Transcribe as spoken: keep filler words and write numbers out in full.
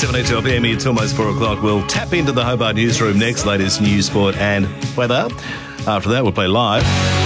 seven oh two R P M. It's almost four o'clock. We'll tap into the Hobart newsroom next. Latest news, sport and weather. After that, we'll play live.